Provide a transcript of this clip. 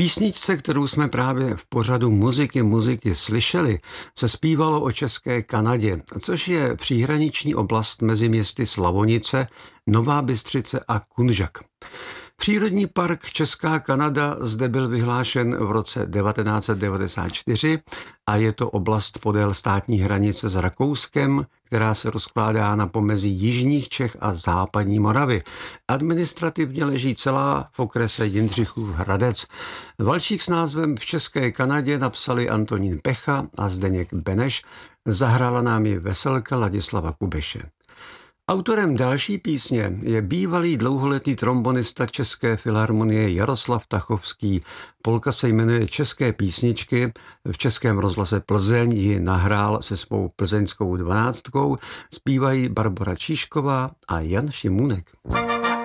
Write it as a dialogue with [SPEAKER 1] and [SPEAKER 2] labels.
[SPEAKER 1] Písničce, kterou jsme právě v pořadu muziky slyšeli, se zpívalo o české Kanadě, což je příhraniční oblast mezi městy Slavonice, Nová Bystřice a Kunžak. Přírodní park Česká Kanada zde byl vyhlášen v roce 1994 a je to oblast podél státní hranice s Rakouskem, která se rozkládá na pomezí jižních Čech a západní Moravy. Administrativně leží celá v okrese Jindřichův Hradec. Valčík s názvem V České Kanadě napsali Antonín Pecha a Zdeněk Beneš, zahrála nám ji veselka Ladislava Kubeše. Autorem další písně je bývalý dlouholetý trombonista České filharmonie Jaroslav Tachovský. Polka se jmenuje České písničky. V Českém rozhlase Plzeň ji nahrál se svou plzeňskou dvanáctkou. Zpívají Barbora Číšková a Jan Šimůnek.